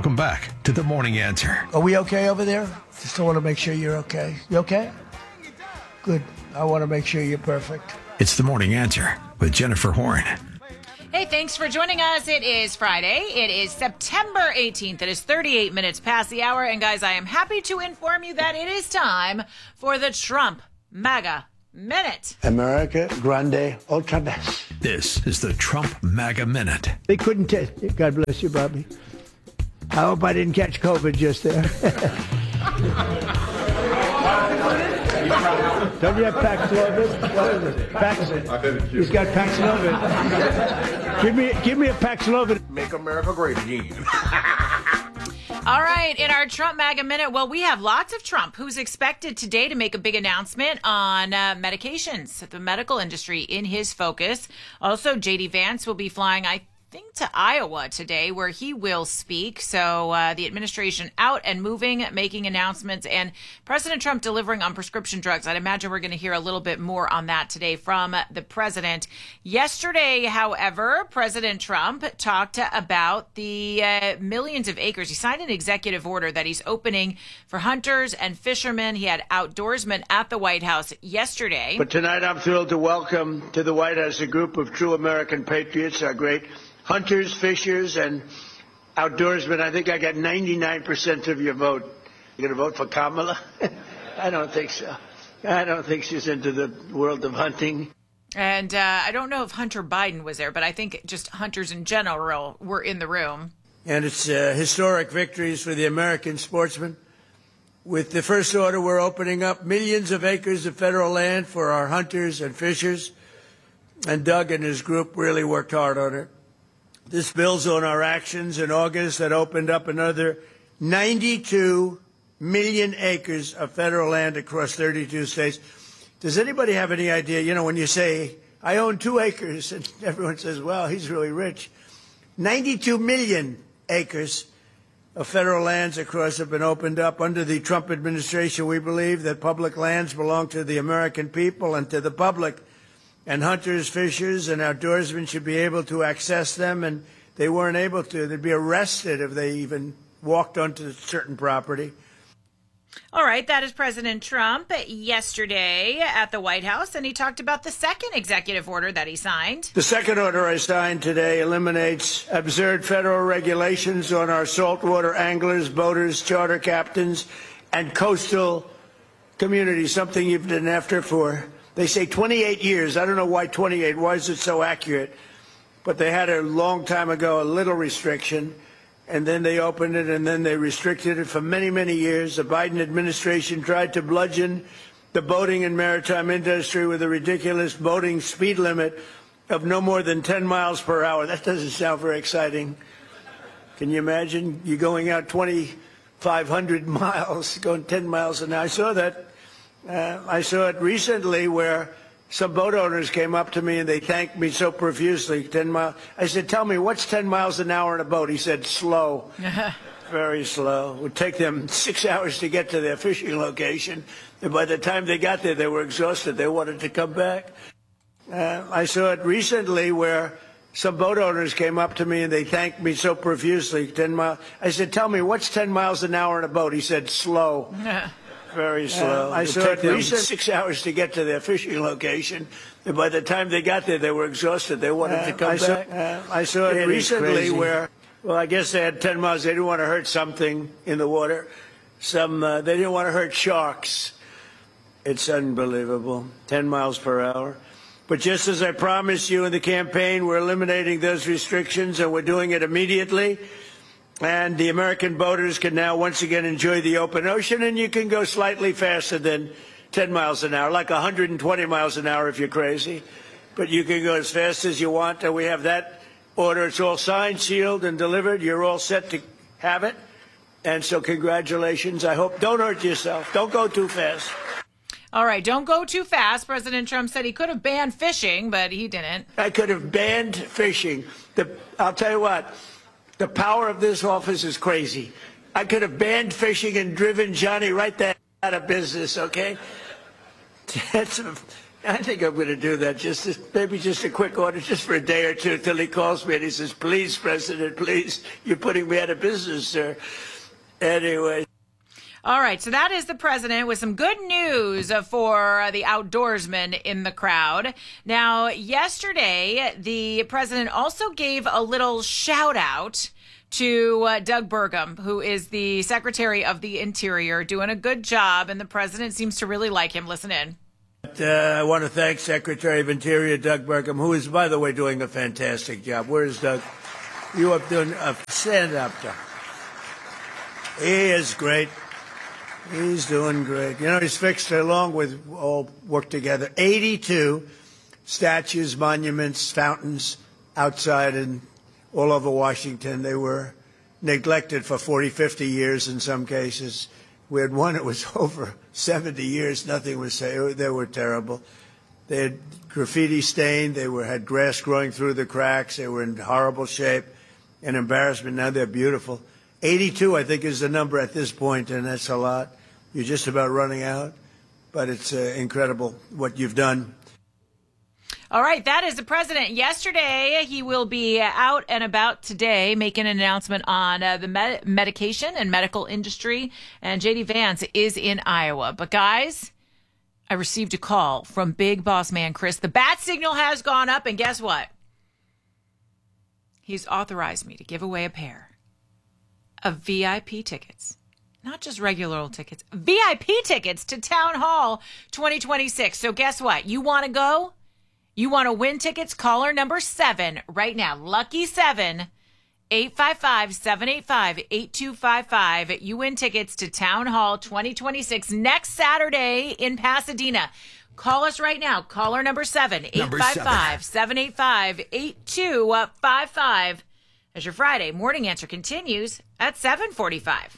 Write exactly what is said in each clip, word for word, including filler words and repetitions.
Welcome back to The Morning Answer. Are we okay over there? Just want to make sure you're okay. You okay? Good. I want to make sure you're perfect. It's The Morning Answer with Jennifer Horn. Hey, thanks for joining us. It is Friday. It is September eighteenth. It is thirty-eight minutes past the hour. And guys, I am happy to inform you that it is time for the Trump MAGA Minute. America Grande Ultra Best. This is the Trump MAGA Minute. They couldn't test it. God bless you, Bobby. I hope I didn't catch COVID just there. Don't you have Paxlovid? What is it? Paxlovid. He's got Paxlovid. give me, give me a Paxlovid. Make America great again. All right, in our Trump MAGA Minute, well, we have lots of Trump, who's expected today to make a big announcement on uh, medications, the medical industry in his focus. Also, J D Vance will be flying, I think, to Iowa today, where he will speak. So uh, the administration out and moving, making announcements, and President Trump delivering on prescription drugs. I'd imagine we're going to hear a little bit more on that today from the president. Yesterday, however, President Trump talked about the uh, millions of acres. He signed an executive order that he's opening for hunters and fishermen. He had outdoorsmen at the White House yesterday. But tonight I'm thrilled to welcome to the White House a group of true American patriots, our great hunters, fishers, and outdoorsmen. I think I got ninety-nine percent of your vote. You're going to vote for Kamala? I don't think so. I don't think she's into the world of hunting. And uh, I don't know if Hunter Biden was there, but I think just hunters in general were in the room. And it's uh, historic victories for the American sportsmen. With the first order, we're opening up millions of acres of federal land for our hunters and fishers. And Doug and his group really worked hard on it. This builds on our actions in August that opened up another ninety-two million acres of federal land across thirty-two states. Does anybody have any idea? You know, when you say, I own two acres, and everyone says, well, he's really rich. ninety-two million acres of federal lands across have been opened up. Under the Trump administration, we believe that public lands belong to the American people and to the public. And hunters, fishers, and outdoorsmen should be able to access them, and they weren't able to. They'd be arrested if they even walked onto certain property. All right, that is President Trump yesterday at the White House, and he talked about the second executive order that he signed. The second order I signed today eliminates absurd federal regulations on our saltwater anglers, boaters, charter captains, and coastal communities, something you've been after for, they say, twenty-eight years. I don't know why twenty-eight. Why is it so accurate? But they had a long time ago a little restriction, and then they opened it, and then they restricted it for many, many years. The Biden administration tried to bludgeon the boating and maritime industry with a ridiculous boating speed limit of no more than ten miles per hour. That doesn't sound very exciting. Can you imagine you going out twenty-five hundred miles, going ten miles an hour? I saw that. Uh, I saw it recently where some boat owners came up to me and they thanked me so profusely. Ten miles. I said, tell me, what's ten miles an hour in a boat? He said, slow. Very slow. It would take them six hours to get to their fishing location. And by the time they got there, they were exhausted. They wanted to come back. Uh, I saw it recently where some boat owners came up to me and they thanked me so profusely. Ten miles. I said, tell me, what's ten miles an hour in a boat? He said, slow. Very slow. Uh, I saw it recently six hours to get to their fishing location. And by the time they got there, they were exhausted. They wanted uh, to come I back. Saw, uh, I saw it recently crazy. where, well, I guess they had ten miles. They didn't want to hurt something in the water. Some, uh, they didn't want to hurt sharks. It's unbelievable. ten miles per hour. But just as I promised you in the campaign, we're eliminating those restrictions, and we're doing it immediately. And the American boaters can now once again enjoy the open ocean, and you can go slightly faster than ten miles an hour, like one hundred twenty miles an hour if you're crazy. But you can go as fast as you want, and we have that order. It's all signed, sealed, and delivered. You're all set to have it. And so congratulations. I hope, don't hurt yourself. Don't go too fast. All right, don't go too fast. President Trump said he could have banned fishing, but he didn't. I could have banned fishing. The, I'll tell you what. The power of this office is crazy. I could have banned fishing and driven Johnny right there out of business, okay? It's, I think I'm going to do that. Just as, maybe just a quick order, just for a day or two, till he calls me and he says, "Please, President, please, you're putting me out of business, sir." Anyway. All right, so that is the president with some good news for the outdoorsmen in the crowd. Now, yesterday, the president also gave a little shout out to uh, Doug Burgum, who is the Secretary of the Interior, doing a good job, and the president seems to really like him. Listen in. Uh, I want to thank Secretary of Interior Doug Burgum, who is, by the way, doing a fantastic job. Where is Doug? You up doing a stand up, Doug. He is great. He's doing great. You know, he's fixed, along with all work together, eighty-two statues, monuments, fountains outside and all over Washington. They were neglected for forty, fifty years in some cases. We had one that was over seventy years. Nothing was saved. They were terrible. They had graffiti stained. They were had grass growing through the cracks. They were in horrible shape and embarrassment. Now they're beautiful. eighty-two, I think, is the number at this point, and that's a lot. You're just about running out, but it's uh, incredible what you've done. All right, that is the president. Yesterday, he will be out and about today making an announcement on uh, the med- medication and medical industry, and J D Vance is in Iowa. But guys, I received a call from Big Boss Man Chris. The bat signal has gone up, and guess what? He's authorized me to give away a pair of V I P tickets. Not just regular old tickets, V I P tickets to Town Hall twenty twenty-six. So guess what? You want to go? You want to win tickets? Caller number seven right now. Lucky seven, eight five five, seven eight five, eight two five five. You win tickets to Town Hall twenty twenty-six next Saturday in Pasadena. Call us right now. Caller number seven, eight five five, seven eight five, eight two five five. As your Friday morning answer continues at seven forty-five.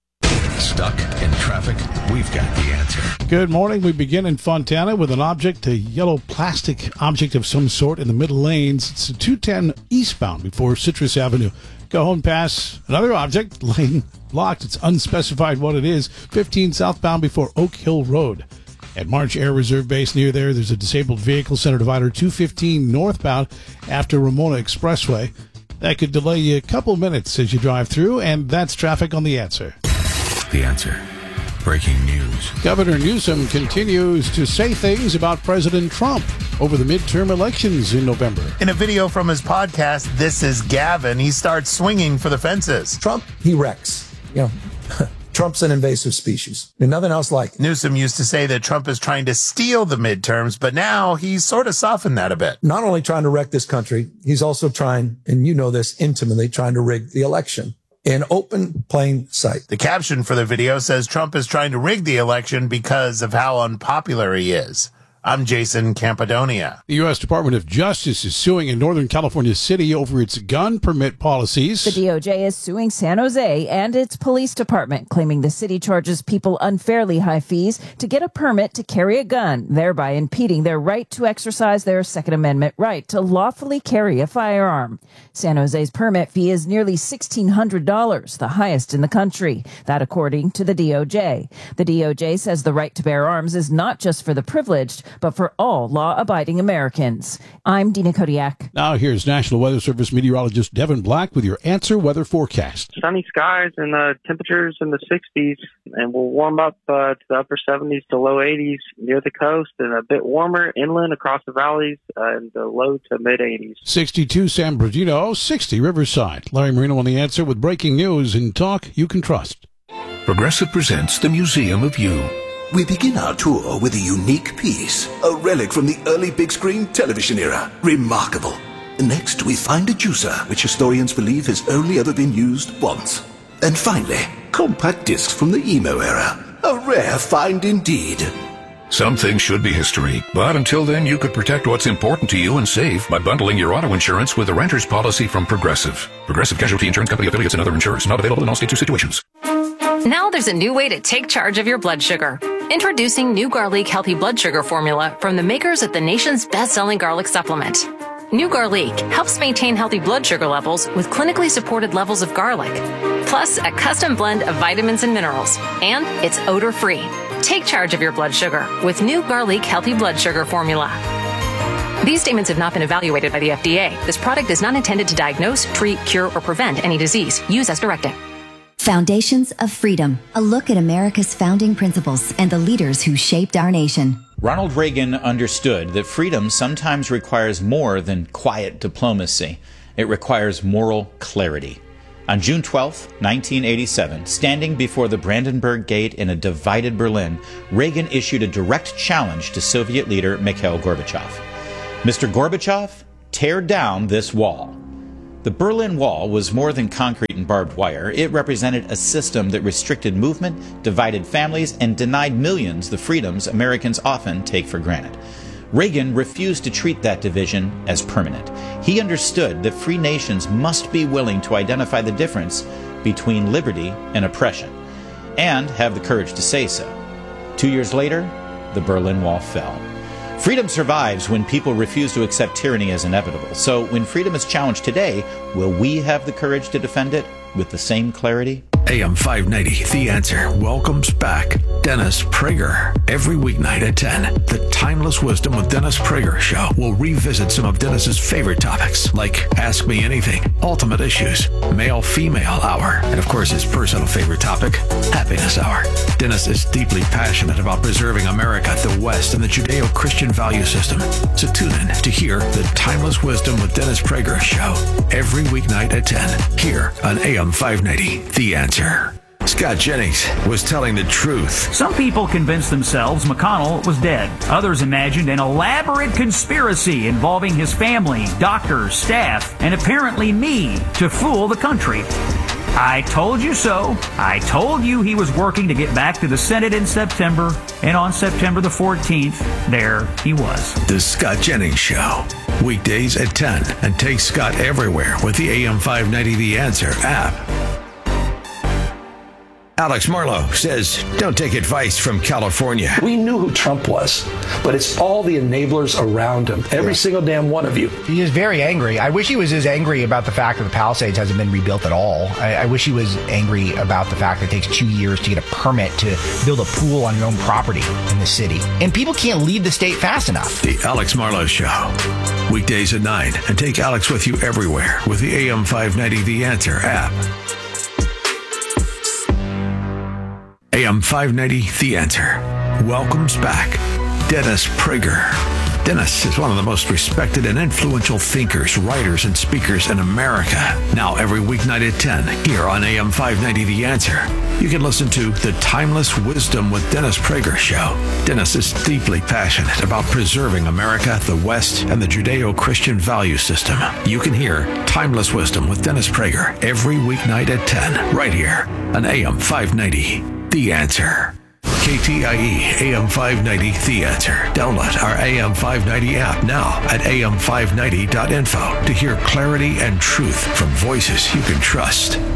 Stuck in traffic? We've got the answer. Good morning. We begin in Fontana with an object, a yellow plastic object of some sort in the middle lanes. It's two ten eastbound before Citrus Avenue. Cajon Pass, another object, lane blocked. It's unspecified what it is. fifteen southbound before Oak Hill Road. At March Air Reserve Base near there, there's a disabled vehicle, center divider two fifteen northbound after Ramona Expressway. That could delay you a couple minutes as you drive through, and that's traffic on The Answer. The Answer. Breaking news. Governor Newsom continues to say things about President Trump over the midterm elections in November. In a video from his podcast, This Is Gavin, he starts swinging for the fences. Trump, he wrecks. You know, Trump's an invasive species. There's nothing else like it. Newsom used to say that Trump is trying to steal the midterms, but now he's sort of softened that a bit. Not only trying to wreck this country, he's also trying, and you know this intimately, trying to rig the election. In open, plain sight. The caption for the video says Trump is trying to rig the election because of how unpopular he is. I'm Jason Campadonia. The U S Department of Justice is suing a Northern California city over its gun permit policies. The D O J is suing San Jose and its police department, claiming the city charges people unfairly high fees to get a permit to carry a gun, thereby impeding their right to exercise their Second Amendment right to lawfully carry a firearm. San Jose's permit fee is nearly sixteen hundred dollars, the highest in the country. That according to the D O J. The D O J says the right to bear arms is not just for the privileged, but for all law-abiding Americans. I'm Dina Kodiak. Now here's National Weather Service meteorologist Devin Black with your Answer weather forecast. Sunny skies and uh, temperatures in the sixties, and we'll warm up uh, to the upper seventies to low eighties near the coast, and a bit warmer inland across the valleys uh, in the low to mid-eighties. sixty-two San Bernardino, sixty Riverside. Larry Marino on The Answer with breaking news and talk you can trust. Progressive presents the Museum of You. We begin our tour with a unique piece, a relic from the early big screen television era. Remarkable. Next, we find a juicer, which historians believe has only ever been used once. And finally, compact discs from the emo era. A rare find indeed. Some things should be history, but until then you could protect what's important to you and save by bundling your auto insurance with a renter's policy from Progressive. Progressive Casualty Insurance Company affiliates and other insurers. Not available in all states or situations. Now there's a new way to take charge of your blood sugar. Introducing New Garlic Healthy Blood Sugar Formula from the makers of the nation's best-selling garlic supplement. New Garlic helps maintain healthy blood sugar levels with clinically supported levels of garlic, plus a custom blend of vitamins and minerals, and it's odor-free. Take charge of your blood sugar with new Garlic Healthy Blood Sugar Formula. These statements have not been evaluated by the F D A. This product is not intended to diagnose, treat, cure, or prevent any disease. Use as directed. Foundations of Freedom, a look at America's founding principles and the leaders who shaped our nation. Ronald Reagan understood that freedom sometimes requires more than quiet diplomacy. It requires moral clarity. On June twelfth, nineteen eighty-seven, standing before the Brandenburg Gate in a divided Berlin, Reagan issued a direct challenge to Soviet leader Mikhail Gorbachev. Mister Gorbachev, tear down this wall. The Berlin Wall was more than concrete and barbed wire. It represented a system that restricted movement, divided families, and denied millions the freedoms Americans often take for granted. Reagan refused to treat that division as permanent. He understood that free nations must be willing to identify the difference between liberty and oppression, and have the courage to say so. Two years later, the Berlin Wall fell. Freedom survives when people refuse to accept tyranny as inevitable. So when freedom is challenged today, will we have the courage to defend it with the same clarity? A M five ninety, The Answer, welcomes back Dennis Prager. Every weeknight at ten, the Timeless Wisdom with Dennis Prager show will revisit some of Dennis's favorite topics, like Ask Me Anything, Ultimate Issues, Male-Female Hour, and of course his personal favorite topic, Happiness Hour. Dennis is deeply passionate about preserving America, the West, and the Judeo-Christian value system. So tune in to hear the Timeless Wisdom with Dennis Prager show every weeknight at ten, here on A M five ninety, The Answer. Scott Jennings was telling the truth. Some people convinced themselves McConnell was dead. Others imagined an elaborate conspiracy involving his family, doctors, staff, and apparently me to fool the country. I told you so. I told you he was working to get back to the Senate in September, and on September the fourteenth, there he was. The Scott Jennings Show. Weekdays at ten, and take Scott everywhere with the A M five ninety The Answer app. Alex Marlowe says, don't take advice from California. We knew who Trump was, but it's all the enablers around him. Every yeah. single damn one of you. He is very angry. I wish he was as angry about the fact that the Palisades hasn't been rebuilt at all. I, I wish he was angry about the fact that it takes two years to get a permit to build a pool on your own property in the city. And people can't leave the state fast enough. The Alex Marlowe Show. Weekdays at nine, and take Alex with you everywhere with the A M five ninety The Answer app. A M five ninety The Answer welcomes back Dennis Prager. Dennis is one of the most respected and influential thinkers, writers, and speakers in America. Now every weeknight at ten, here on A M five ninety The Answer, you can listen to the Timeless Wisdom with Dennis Prager show. Dennis is deeply passionate about preserving America, the West, and the Judeo-Christian value system. You can hear Timeless Wisdom with Dennis Prager every weeknight at ten, right here on A M five ninety The Answer. K T I E A M five ninety The Answer. Download our A M five ninety app now at A M five ninety dot info to hear clarity and truth from voices you can trust.